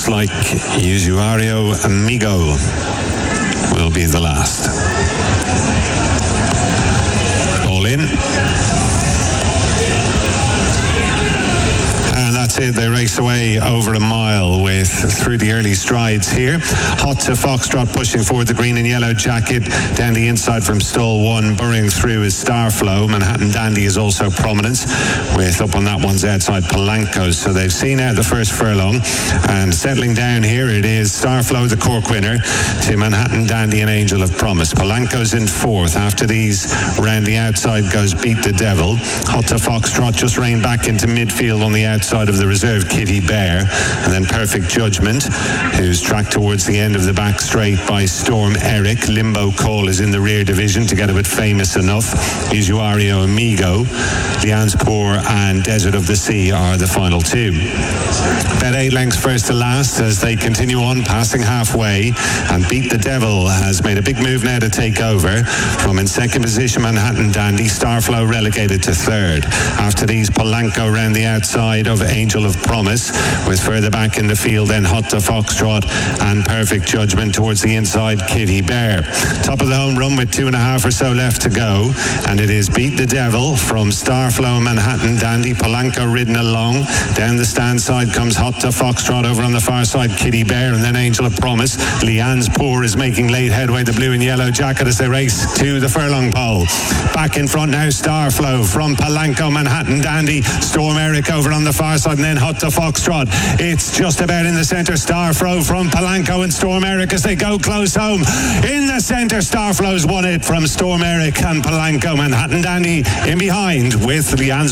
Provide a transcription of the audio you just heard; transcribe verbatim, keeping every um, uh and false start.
looks like Usuario Amigo will be the last. All in. And that's it. They race away over a mile with through the early strides here. Hot to Foxtrot pushing forward the green and yellow jacket. Down the inside from stall one, burrowing through is Starflow. Manhattan Dandy is also prominent, with up on that one's outside Polanco. So they've seen out the first furlong. And settling down here, it is Starflow, the Cork winner, to Manhattan Dandy and Angel of Promise. Polanco's in fourth. After these, round the outside goes Beat the Devil. Hot to Foxtrot just reined back into midfield on the outside of the reserve Kitty Bear, and then Perfect Judgment, who's tracked towards the end of the back straight by Storm Eric. Limbo Call is in the rear division together with Famous Enough. Usuario Amigo, Lianspoor and Desert of the Sea are the final two. Bet eight lengths first to last as they continue on, passing halfway, and Beat the Devil has made a big move now to take over. From in second position, Manhattan Dandy. Starflow relegated to third. After these, Polanco round the outside of Angel of Promise, with further back in the field then Hot to Foxtrot and Perfect Judgment towards the inside Kitty Bear. Top of the home run with two and a half or so left to go, and it is Beat the Devil from Starflow, Manhattan Dandy. Polanco ridden along. Down the stand side comes Hot to Foxtrot. Over on the far side Kitty Bear, and then Angel of Promise. Lianspoor is making late headway, the blue and yellow jacket, as they race to the furlong pole. Back in front now Starflow from Polanco, Manhattan Dandy. Storm Eric over on the far side, and then Hot to Foxtrot. It's just about in the centre. Starflow from Polanco and Storm Eric as they go close home. In the centre, Starflow's won it from Storm Eric and Polanco. Manhattan Dandy in behind with Lianspoor